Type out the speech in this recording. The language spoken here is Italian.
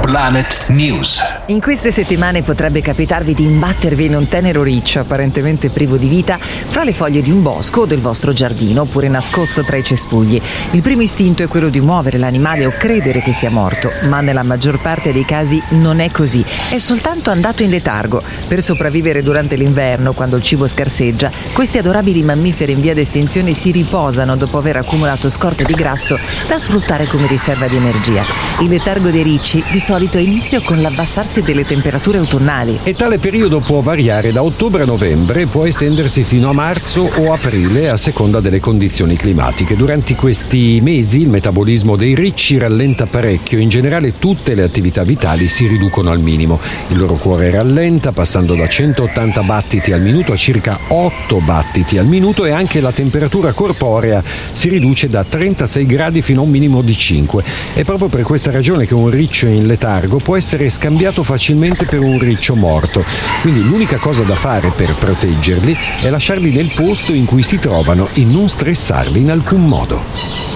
Planet News. In queste settimane potrebbe capitarvi di imbattervi in un tenero riccio apparentemente privo di vita fra le foglie di un bosco o del vostro giardino, oppure nascosto tra i cespugli. Il primo istinto è quello di muovere l'animale o credere che sia morto, ma nella maggior parte dei casi non è così, è soltanto andato in letargo. Per sopravvivere durante l'inverno, quando il cibo scarseggia, questi adorabili mammiferi in via d'estinzione si riposano dopo aver accumulato scorte di grasso da sfruttare come riserva di energia. Il letargo dei ricci di solito inizia con l'abbassarsi delle temperature autunnali. E tale periodo può variare da ottobre a novembre e può estendersi fino a marzo o aprile a seconda delle condizioni climatiche. Durante questi mesi il metabolismo dei ricci rallenta parecchio, in generale tutte le attività vitali si riducono al minimo. Il loro cuore rallenta passando da 180 battiti al minuto a circa 8 battiti al minuto e anche la temperatura corporea si riduce da 36 gradi fino a un minimo di 5. È proprio per questa ragione che un riccio in letargo può essere scambiato facilmente per un riccio morto. Quindi l'unica cosa da fare per proteggerli è lasciarli nel posto in cui si trovano e non stressarli in alcun modo.